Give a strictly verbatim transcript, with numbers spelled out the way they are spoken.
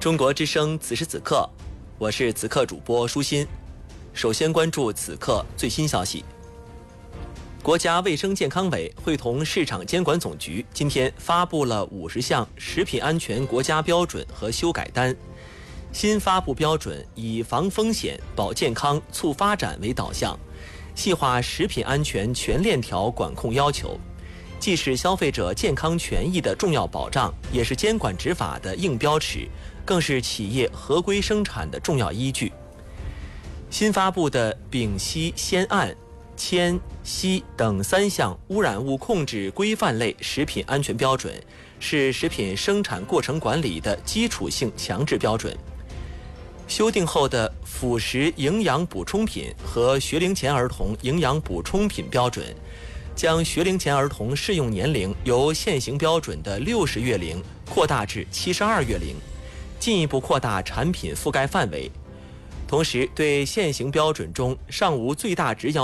中国之声此时此刻，我是此刻主播舒心。首先关注此刻最新消息。国家卫生健康委会同市场监管总局今天发布了五十项食品安全国家标准和修改单。新发布标准以防风险、保健康、促发展为导向，细化食品安全全链条管控要求，既是消费者健康权益的重要保障，也是监管执法的硬标尺，更是企业合规生产的重要依据。新发布的丙烯酰胺、铅、硒等三项污染物控制规范类食品安全标准，是食品生产过程管理的基础性强制标准。修订后的辅食营养补充品和学龄前儿童营养补充品标准，将学龄前儿童适用年龄由现行标准的六十月龄扩大至七十二月龄，进一步扩大产品覆盖范围。同时，对现行标准中尚无最大值要